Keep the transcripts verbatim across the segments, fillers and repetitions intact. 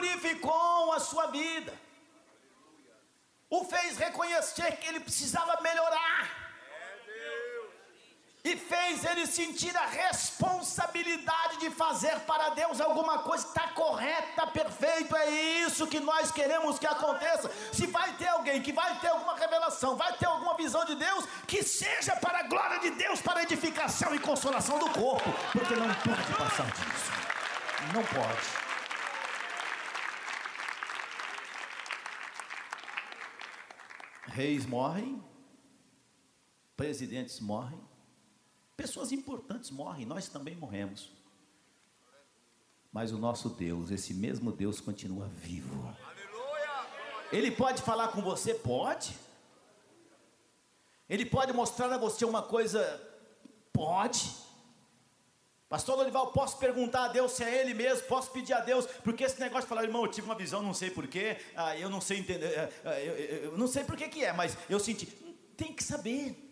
purificou a sua vida, o fez reconhecer que ele precisava melhorar, e fez ele sentir a responsabilidade de fazer para Deus alguma coisa que está correta, está perfeito. É isso que nós queremos que aconteça. Se vai ter alguém que vai ter alguma revelação, vai ter alguma visão de Deus, que seja para a glória de Deus, para a edificação e consolação do corpo, porque não pode passar disso, não pode. Reis morrem, presidentes morrem, pessoas importantes morrem, nós também morremos. Mas o nosso Deus, esse mesmo Deus, continua vivo. Ele pode falar com você? Pode. Ele pode mostrar a você uma coisa? Pode. Pastor Lorival, posso perguntar a Deus se é Ele mesmo? Posso pedir a Deus? Porque esse negócio de falar, irmão, eu tive uma visão, não sei porquê, ah, eu não sei entender, ah, eu, eu, eu não sei porquê que é, mas eu senti. Tem que saber.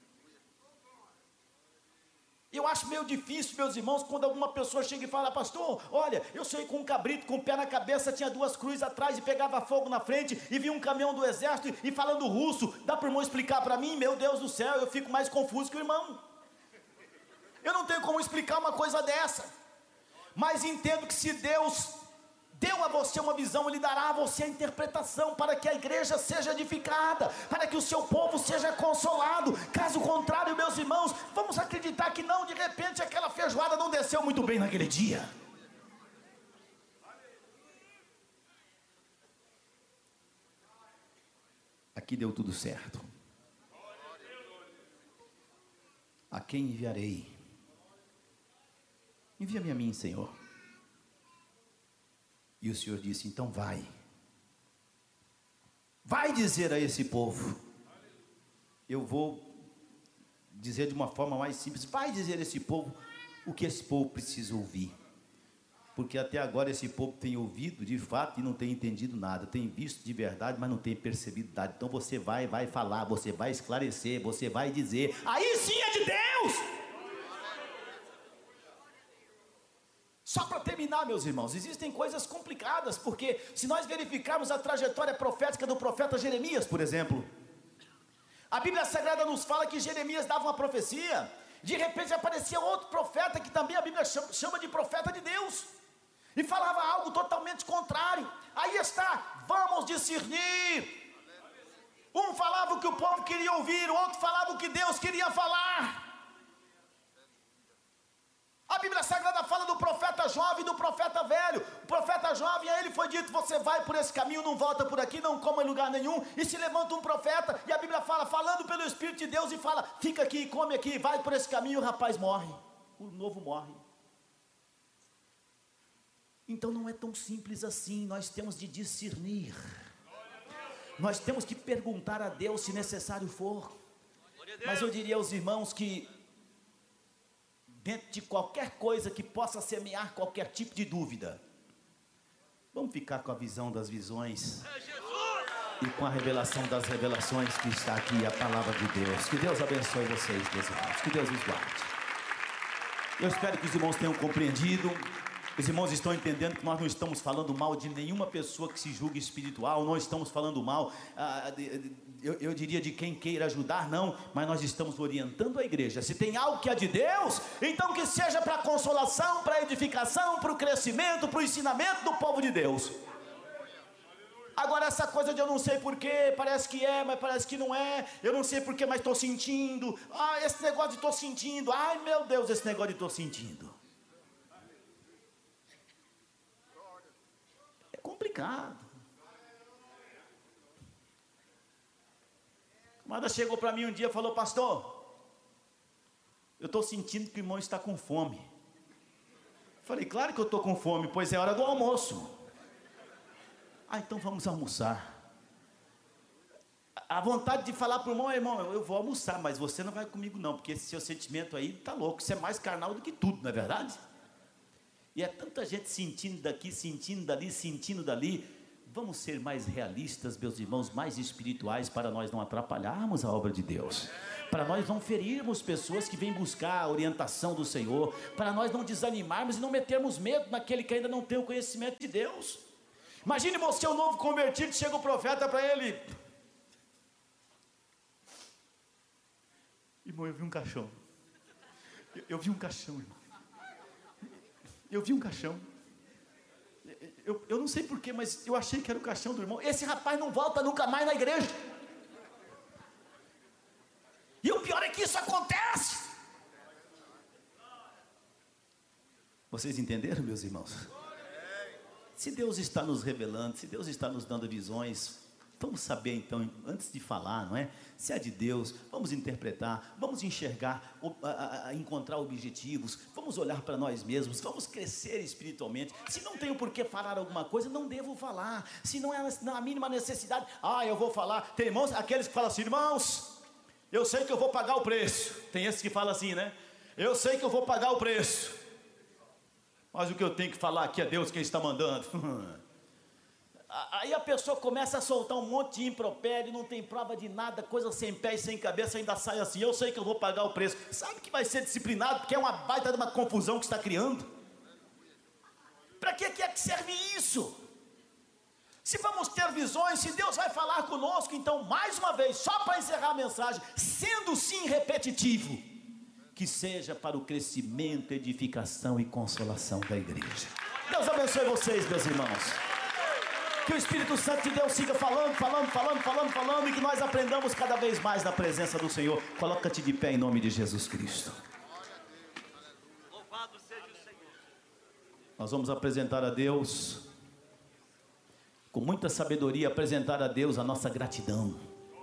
Eu acho meio difícil, meus irmãos, quando alguma pessoa chega e fala, pastor, olha, eu saí com um cabrito com o pé na cabeça, tinha duas cruzes atrás e pegava fogo na frente, e vi um caminhão do exército e falando russo. Dá para o irmão explicar para mim? Meu Deus do céu, eu fico mais confuso que o irmão. Eu não tenho como explicar uma coisa dessa, mas entendo que se Deus deu a você uma visão, Ele dará a você a interpretação, para que a igreja seja edificada, para que o seu povo seja consolado. Caso contrário, meus irmãos, vamos acreditar que não, de repente aquela feijoada não desceu muito bem naquele dia. Aqui deu tudo certo. A quem enviarei? Envia-me a mim, Senhor. E o Senhor disse, então vai. Vai dizer a esse povo. Eu vou dizer de uma forma mais simples. Vai dizer a esse povo o que esse povo precisa ouvir. Porque até agora esse povo tem ouvido de fato e não tem entendido nada. Tem visto de verdade, mas não tem percebido nada. Então você vai, vai falar, você vai esclarecer, você vai dizer. Aí sim é de Deus! Só para terminar, meus irmãos, existem coisas complicadas, porque se nós verificarmos a trajetória profética do profeta Jeremias, por exemplo, a Bíblia Sagrada nos fala que Jeremias dava uma profecia, de repente aparecia outro profeta, que também a Bíblia chama, chama de profeta de Deus, e falava algo totalmente contrário. Aí está, vamos discernir. Um falava o que o povo queria ouvir, o outro falava o que Deus queria falar. A Bíblia Sagrada fala do profeta jovem e do profeta velho. O profeta jovem, a ele foi dito, você vai por esse caminho, não volta por aqui, não coma em lugar nenhum. E se levanta um profeta, e a Bíblia fala, falando pelo Espírito de Deus, e fala, fica aqui, come aqui, vai por esse caminho, e o rapaz morre. O novo morre. Então não é tão simples assim, nós temos de discernir. Nós temos que perguntar a Deus se necessário for. Mas eu diria aos irmãos que dentro de qualquer coisa que possa semear qualquer tipo de dúvida, vamos ficar com a visão das visões e com a revelação das revelações que está aqui, a palavra de Deus. Que Deus abençoe vocês, meus irmãos, que Deus os guarde. Eu espero que os irmãos tenham compreendido. Os irmãos estão entendendo que nós não estamos falando mal de nenhuma pessoa que se julgue espiritual, não estamos falando mal, ah, de, de, eu, eu diria de quem queira ajudar, não, mas nós estamos orientando a igreja. Se tem algo que é de Deus, então que seja para a consolação, para a edificação, para o crescimento, para o ensinamento do povo de Deus. Agora essa coisa de eu não sei porquê, parece que é, mas parece que não é, eu não sei porquê, mas estou sentindo, ah, esse negócio de estou sentindo, ai meu Deus, esse negócio de estou sentindo. Complicado. A camarada chegou para mim um dia e falou, pastor, eu estou sentindo que o irmão está com fome. Falei, claro que eu estou com fome, pois é hora do almoço. Ah, então vamos almoçar. A vontade de falar para o irmão, irmão, eu vou almoçar, mas você não vai comigo não, porque esse seu sentimento aí está louco, isso é mais carnal do que tudo, não é verdade? E é tanta gente sentindo daqui, sentindo dali, sentindo dali. Vamos ser mais realistas, meus irmãos, mais espirituais, para nós não atrapalharmos a obra de Deus, para nós não ferirmos pessoas que vêm buscar a orientação do Senhor, para nós não desanimarmos e não metermos medo naquele que ainda não tem o conhecimento de Deus. Imagine você, um novo convertido, chega o profeta para ele: irmão, eu vi um caixão. Eu, eu vi um caixão, irmão. Eu vi um caixão. Eu, eu não sei porquê, mas eu achei que era o caixão do irmão. Esse rapaz não volta nunca mais na igreja. E o pior é que isso acontece. Vocês entenderam, meus irmãos? Se Deus está nos revelando, se Deus está nos dando visões, vamos saber então, antes de falar, não é? Se é de Deus, vamos interpretar, vamos enxergar, encontrar objetivos, vamos olhar para nós mesmos, vamos crescer espiritualmente. Se não tenho por que falar alguma coisa, não devo falar. Se não é na mínima necessidade, ah, eu vou falar. Tem irmãos, aqueles que falam assim: irmãos, eu sei que eu vou pagar o preço. Tem esses que falam assim, né? Eu sei que eu vou pagar o preço, mas o que eu tenho que falar aqui é Deus quem está mandando. Aí a pessoa começa a soltar um monte de impropério, não tem prova de nada, coisa sem pé e sem cabeça, ainda sai assim: eu sei que eu vou pagar o preço. Sabe que vai ser disciplinado, porque é uma baita de uma confusão que está criando. Para que é que serve isso? Se vamos ter visões, se Deus vai falar conosco, então, mais uma vez, só para encerrar a mensagem, sendo sim repetitivo, que seja para o crescimento, edificação e consolação da igreja. Deus abençoe vocês, meus irmãos. Que o Espírito Santo de Deus siga falando, falando, falando, falando, falando, e que nós aprendamos cada vez mais na presença do Senhor. Coloca-te de pé em nome de Jesus Cristo. Louvado seja o Senhor. Nós vamos apresentar a Deus, com muita sabedoria, apresentar a Deus a nossa gratidão.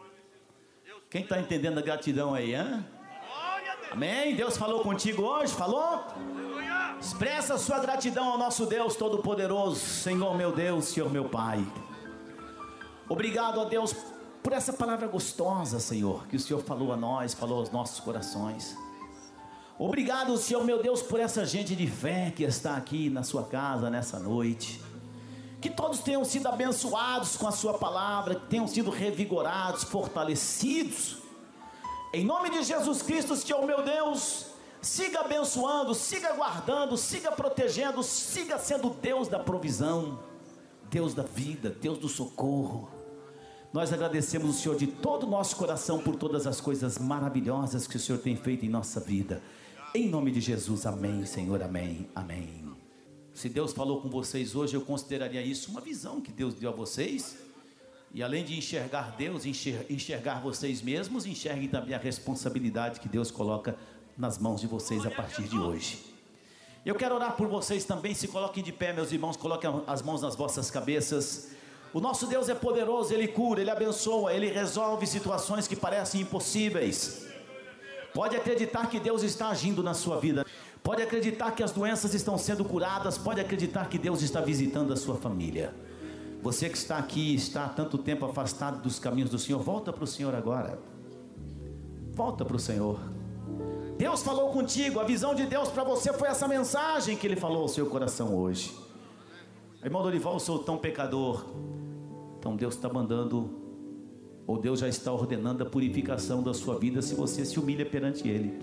Quem está entendendo a gratidão aí, hein? Amém? Deus falou contigo hoje? Falou? Expressa a sua gratidão ao nosso Deus Todo-Poderoso. Senhor meu Deus, Senhor meu Pai, obrigado a Deus por essa palavra gostosa, Senhor, que o Senhor falou a nós, falou aos nossos corações. Obrigado, Senhor meu Deus, por essa gente de fé que está aqui na sua casa nessa noite. Que todos tenham sido abençoados com a sua palavra, que tenham sido revigorados, fortalecidos. Em nome de Jesus Cristo, Senhor meu Deus, siga abençoando, siga guardando, siga protegendo, siga sendo Deus da provisão, Deus da vida, Deus do socorro. Nós agradecemos o Senhor de todo o nosso coração por todas as coisas maravilhosas que o Senhor tem feito em nossa vida. Em nome de Jesus, amém, Senhor, amém, amém. Se Deus falou com vocês hoje, eu consideraria isso uma visão que Deus deu a vocês. E além de enxergar Deus, enxergar vocês mesmos, enxerguem também a responsabilidade que Deus coloca nas mãos de vocês a partir de hoje. Eu quero orar por vocês também. Se coloquem de pé, meus irmãos, coloquem as mãos nas vossas cabeças. O nosso Deus é poderoso, Ele cura, Ele abençoa, Ele resolve situações que parecem impossíveis. Pode acreditar que Deus está agindo na sua vida. Pode acreditar que as doenças estão sendo curadas. Pode acreditar que Deus está visitando a sua família. Você que está aqui, está há tanto tempo afastado dos caminhos do Senhor, volta para o Senhor agora. Volta para o Senhor. Deus falou contigo, a visão de Deus para você foi essa mensagem que Ele falou ao seu coração hoje. Irmão Dorival, eu sou tão pecador. Então Deus está mandando, ou Deus já está ordenando a purificação da sua vida se você se humilha perante Ele.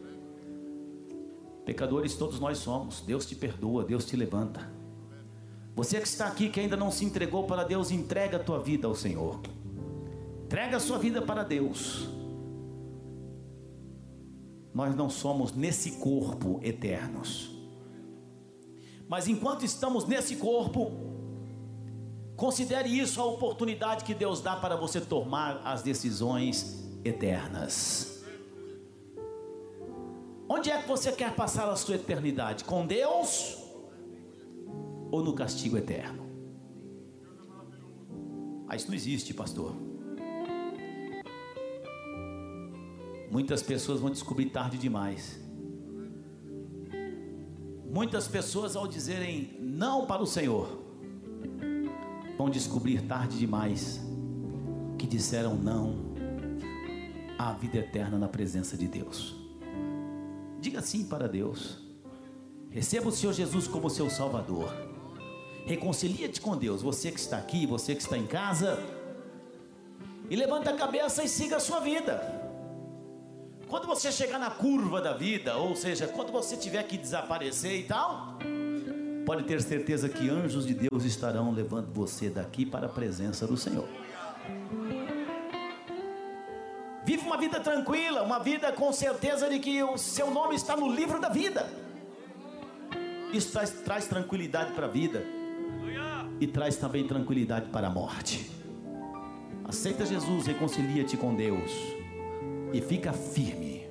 Pecadores todos nós somos. Deus te perdoa, Deus te levanta. Você que está aqui, que ainda não se entregou para Deus, entrega a tua vida ao Senhor. Entrega a sua vida para Deus. Nós não somos nesse corpo eternos, mas enquanto estamos nesse corpo, considere isso a oportunidade que Deus dá para você tomar as decisões eternas. Onde é que você quer passar a sua eternidade? Com Deus ou no castigo eterno? Ah, isso não existe, pastor. Muitas pessoas vão descobrir tarde demais. Muitas pessoas, ao dizerem não para o Senhor, vão descobrir tarde demais que disseram não à vida eterna na presença de Deus. Diga sim para Deus. Receba o Senhor Jesus como seu Salvador. Reconcilia-te com Deus. Você que está aqui, você que está em casa, e levanta a cabeça e siga a sua vida. Quando você chegar na curva da vida, ou seja, quando você tiver que desaparecer e tal, pode ter certeza que anjos de Deus estarão levando você daqui para a presença do Senhor. Vive uma vida tranquila, uma vida com certeza de que o seu nome está no livro da vida. Isso traz, traz tranquilidade para a vida e traz também tranquilidade para a morte. Aceita Jesus, reconcilia-te com Deus e fica firme.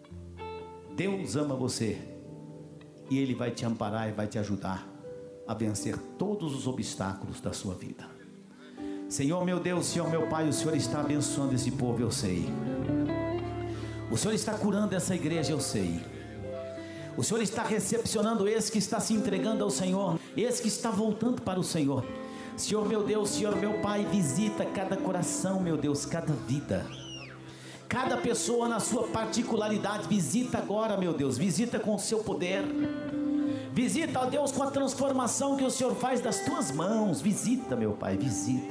Deus ama você e Ele vai te amparar e vai te ajudar a vencer todos os obstáculos da sua vida. Senhor meu Deus, Senhor meu Pai, o Senhor está abençoando esse povo, eu sei. O Senhor está curando essa igreja, eu sei. O Senhor está recepcionando esse que está se entregando ao Senhor, esse que está voltando para o Senhor. Senhor meu Deus, Senhor meu Pai, visita cada coração, meu Deus, cada vida, cada pessoa na sua particularidade. Visita agora, meu Deus, visita com o seu poder. Visita, ó Deus, com a transformação que o Senhor faz das tuas mãos. Visita, meu Pai, visita.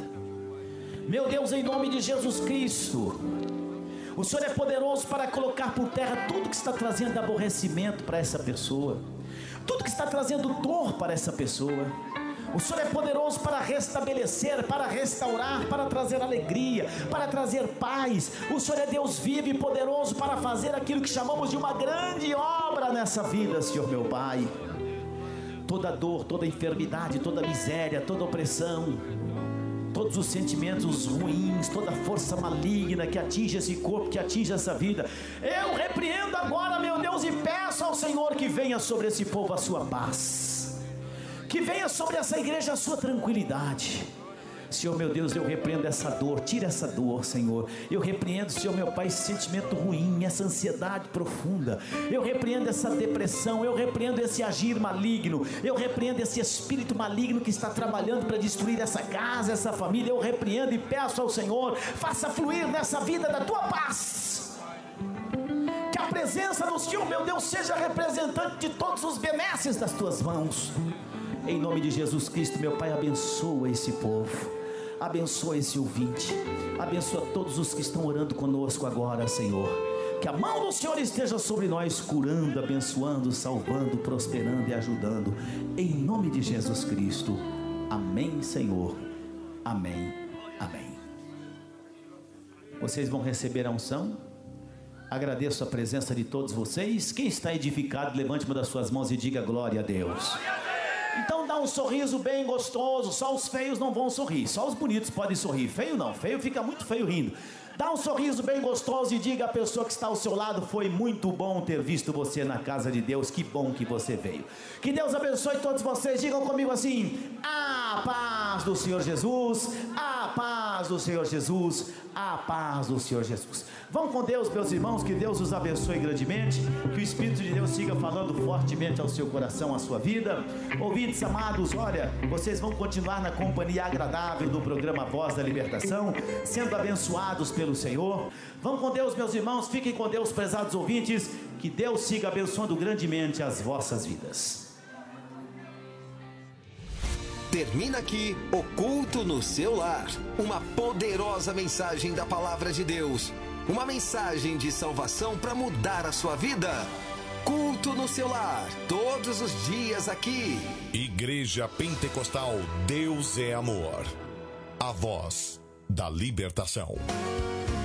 Meu Deus, em nome de Jesus Cristo, o Senhor é poderoso para colocar por terra tudo que está trazendo aborrecimento para essa pessoa, tudo que está trazendo dor para essa pessoa. O Senhor é poderoso para restabelecer, para restaurar, para trazer alegria, para trazer paz. O Senhor é Deus vivo e poderoso para fazer aquilo que chamamos de uma grande obra nessa vida, Senhor meu Pai. Toda dor, toda enfermidade, toda miséria, toda opressão, todos os sentimentos ruins, toda força maligna que atinge esse corpo, que atinge essa vida, eu repreendo agora, meu Deus, e peço ao Senhor que venha sobre esse povo a sua paz, que venha sobre essa igreja a sua tranquilidade. Senhor meu Deus, eu repreendo essa dor, tira essa dor, Senhor. Eu repreendo, Senhor meu Pai, esse sentimento ruim, essa ansiedade profunda. Eu repreendo essa depressão, eu repreendo esse agir maligno, eu repreendo esse espírito maligno que está trabalhando para destruir essa casa, essa família. Eu repreendo e peço ao Senhor, faça fluir nessa vida da tua paz. Que a presença do Senhor, meu Deus, seja representante de todos os benesses das tuas mãos. Em nome de Jesus Cristo, meu Pai, abençoa esse povo, abençoa esse ouvinte, abençoa todos os que estão orando conosco agora, Senhor. Que a mão do Senhor esteja sobre nós, curando, abençoando, salvando, prosperando e ajudando. Em nome de Jesus Cristo. Amém, Senhor. Amém. Amém. Vocês vão receber a unção. Agradeço a presença de todos vocês. Quem está edificado, levante uma das suas mãos e diga glória a Deus. Então dá um sorriso bem gostoso. Só os feios não vão sorrir, só os bonitos podem sorrir. Feio não, feio fica muito feio rindo. Dá um sorriso bem gostoso e diga à pessoa que está ao seu lado: foi muito bom ter visto você na casa de Deus, que bom que você veio. Que Deus abençoe todos vocês. Digam comigo assim: a paz do Senhor Jesus, a paz do Senhor Jesus, a paz do Senhor Jesus. Vão com Deus, meus irmãos, que Deus os abençoe grandemente, que o Espírito de Deus siga falando fortemente ao seu coração, à sua vida. Ouvintes amados, olha, vocês vão continuar na companhia agradável do programa Voz da Libertação, sendo abençoados pelo Senhor. Vão com Deus, meus irmãos, fiquem com Deus, prezados ouvintes, que Deus siga abençoando grandemente as vossas vidas. Termina aqui o Culto no Seu Lar, uma poderosa mensagem da Palavra de Deus, uma mensagem de salvação para mudar a sua vida. Culto no Seu Lar, todos os dias aqui. Igreja Pentecostal Deus é Amor, a voz da libertação.